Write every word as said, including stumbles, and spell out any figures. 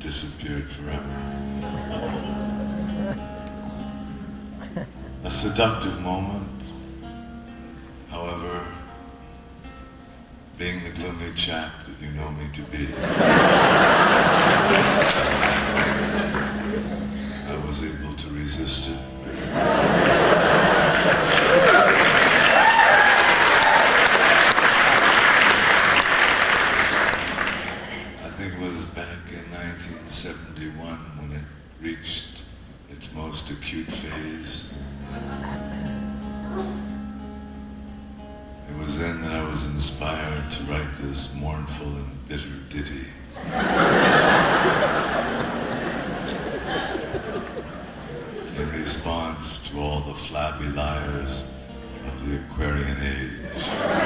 disappeared forever. A seductive moment, however, being the gloomy chap that you know me to be, I was able to resist it. I think it was back in nineteen seventy-one when it reached its most acute phase. It was then that I was inspired to write this mournful and bitter ditty. In response to all the flabby liars of the Aquarian age.